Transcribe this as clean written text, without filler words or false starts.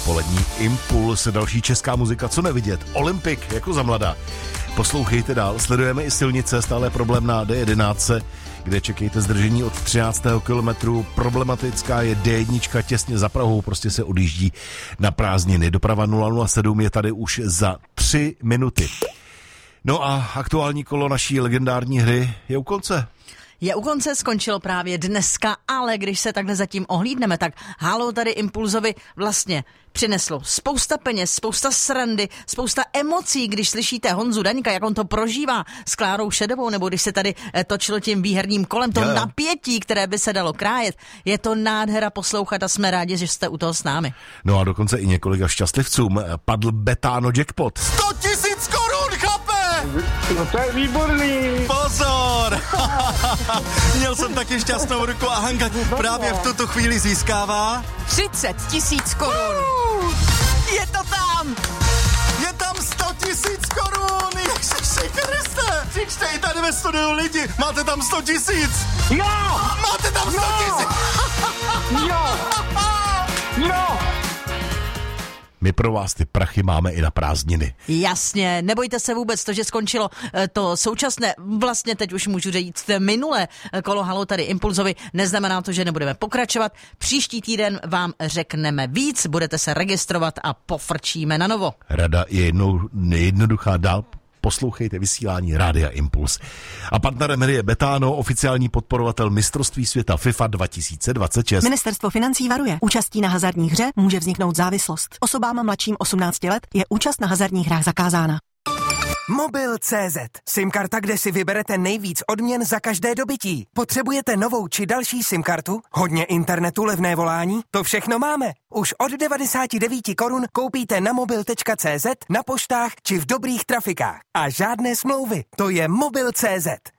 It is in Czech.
Polední Impuls, další česká muzika, co nevidět, Olympik, jako za mladá. Poslouchejte dál, sledujeme i silnice, stále problém na D11, kde čekejte zdržení od 13. kilometru. Problematická je D1 těsně za Prahou, prostě se odjíždí na prázdniny. Doprava 007 je tady už za 3 minuty. No a aktuální kolo naší legendární hry je u konce. Je u konce, skončilo právě dneska, ale když se takhle zatím ohlídneme, tak Halo tady Impulzovi vlastně přineslo spousta peněz, spousta srandy, spousta emocí, když slyšíte Honzu Daňka, jak on to prožívá s Klárou Šedovou, nebo když se tady točilo tím výherním kolem, to napětí, které by se dalo krájet. Je to nádhera poslouchat a jsme rádi, že jste u toho s námi. No a dokonce i několika šťastlivcům padl Betano jackpot. 100 000 korun, chape! No to je výborný. Pozor! Měl jsem taky šťastnou ruku a Hanka právě v tuto chvíli získává 30 000 korun. Je to tam! Je tam 100 000 korun! Ježiši Kriste! Přijďte tady ve studiu lidi! Máte tam 100 000! Jo! Máte tam 100 000! Jo! Jo! My pro vás ty prachy máme i na prázdniny. Jasně, nebojte se vůbec, to, že skončilo to současné, vlastně teď už můžu říct minulé kolo Halo tady Impulzovi, neznamená to, že nebudeme pokračovat. Příští týden vám řekneme víc, budete se registrovat a pofrčíme na novo. Rada je jednoduchá, dál poslouchejte vysílání Rádia Impuls. A partnerem hry je Betano, oficiální podporovatel mistrovství světa FIFA 2026. Ministerstvo financí varuje. Účastí na hazardní hře může vzniknout závislost. Osobám mladším 18 let je účast na hazardních hrách zakázána. Mobil.cz. SIM-karta, kde si vyberete nejvíc odměn za každé dobytí. Potřebujete novou či další SIM-kartu? Hodně internetu, levné volání? To všechno máme. Už od 99 korun koupíte na mobil.cz, na poštách či v dobrých trafikách. A žádné smlouvy. To je Mobil.cz.